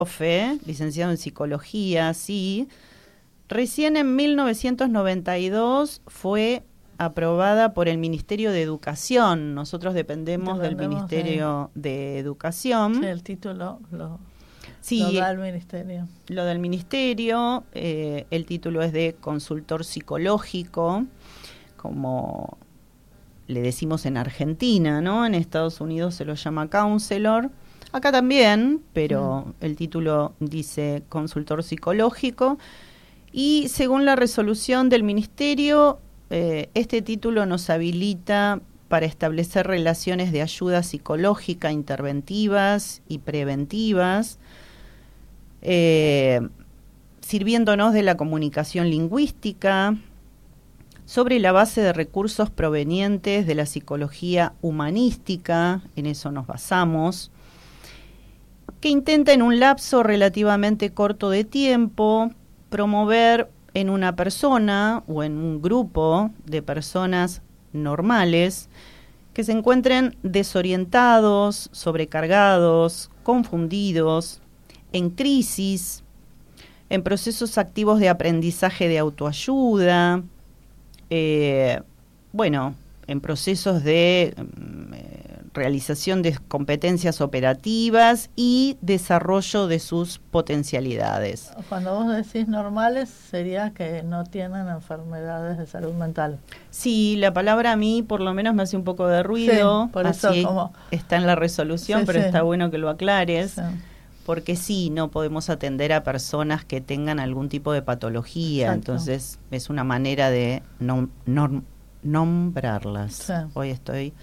profe, licenciado en psicología, sí. Recién en 1992 fue aprobada por el Ministerio de Educación. Nosotros dependemos del Ministerio de Educación. Sí, el título lo Sí, da el Ministerio. Lo del Ministerio, el título es de consultor psicológico, como le decimos en Argentina, ¿no? En Estados Unidos se lo llama counselor. Acá también, pero el título dice consultor psicológico. Y según la resolución del Ministerio, este título nos habilita para establecer relaciones de ayuda psicológica interventivas y preventivas, sirviéndonos de la comunicación lingüística, sobre la base de recursos provenientes de la psicología humanística, en eso nos basamos, que intenta en un lapso relativamente corto de tiempo promover en una persona o en un grupo de personas normales que se encuentren desorientados, sobrecargados, confundidos, en crisis, en procesos activos de aprendizaje de autoayuda, en procesos de realización de competencias operativas y desarrollo de sus potencialidades. Cuando vos decís normales, sería que no tienen enfermedades de salud mental. Sí, la palabra a mí por lo menos me hace un poco de ruido, sí, por eso así como está en la resolución, sí, pero sí. está bueno que lo aclares. Sí. Porque sí, no podemos atender a personas que tengan algún tipo de patología. Exacto. Entonces es una manera de nombrarlas. Sí. Hoy estoy...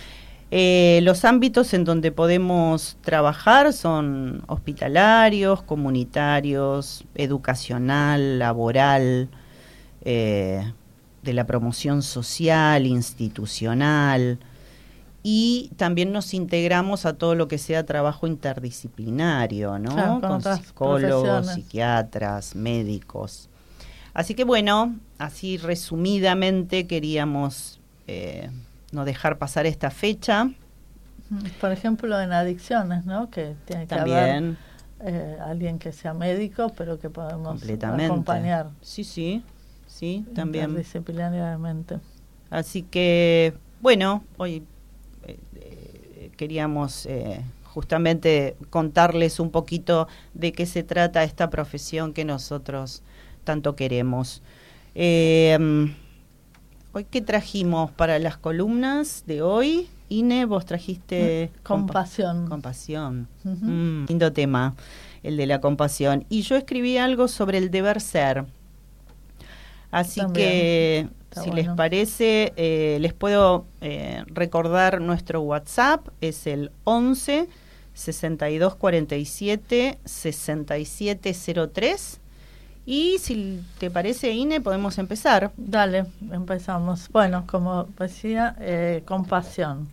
los ámbitos en donde podemos trabajar son hospitalarios, comunitarios, educacional, laboral, de la promoción social, institucional, y también nos integramos a todo lo que sea trabajo interdisciplinario, ¿no? Claro, con psicólogos, psiquiatras, médicos. Así que bueno, así resumidamente queríamos no dejar pasar esta fecha. Por ejemplo, en adicciones, ¿no? Que tiene que también haber alguien que sea médico, pero que podemos acompañar. Sí, también. Interdisciplinariamente. Así que, bueno, hoy queríamos justamente contarles un poquito de qué se trata esta profesión que nosotros tanto queremos. Hoy, ¿qué trajimos para las columnas de hoy? Ine, vos trajiste... Compasión. Compasión. Lindo tema, el de la compasión. Y yo escribí algo sobre el deber ser. Así también, que, si bueno. Les parece, les puedo recordar nuestro WhatsApp, es el 11 62 47 67 03. Y si te parece, Ine, podemos empezar. Dale, empezamos. Bueno, como decía, compasión.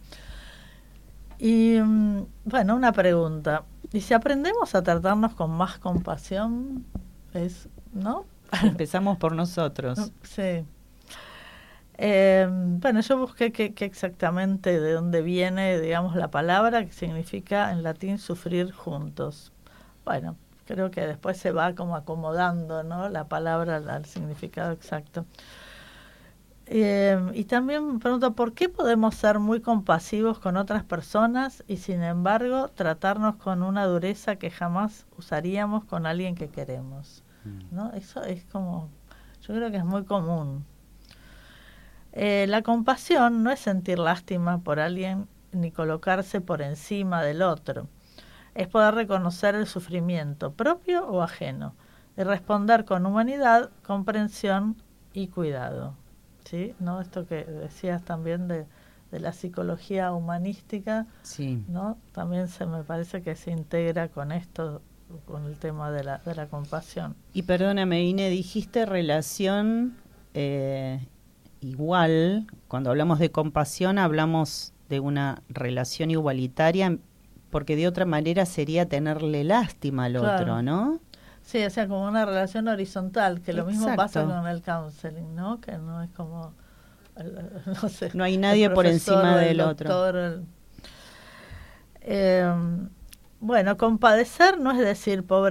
Y bueno, una pregunta. ¿Y si aprendemos a tratarnos con más compasión? ¿No? Empezamos por nosotros. Sí. Bueno, yo busqué qué exactamente de dónde viene, digamos, la palabra que significa en latín sufrir juntos. Bueno, creo que después se va como acomodando, ¿no? La palabra al significado exacto. Y también me pregunto, ¿por qué podemos ser muy compasivos con otras personas y sin embargo tratarnos con una dureza que jamás usaríamos con alguien que queremos? ¿No? Eso es como, yo creo que es muy común. La compasión no es sentir lástima por alguien ni colocarse por encima del otro. Es poder reconocer el sufrimiento propio o ajeno y responder con humanidad, comprensión y cuidado. ¿Sí? ¿No? Esto que decías también de la psicología humanística, sí. ¿no? También me parece que se integra con esto, con el tema de la compasión. Y perdóname, Ine, dijiste relación igual. Cuando hablamos de compasión hablamos de una relación igualitaria, porque de otra manera sería tenerle lástima al otro, ¿no? Sí, o sea, como una relación horizontal, que lo Exacto. mismo pasa con el counseling, ¿no? Que no es como, no sé. No hay nadie por encima del otro. Bueno, compadecer no es decir pobre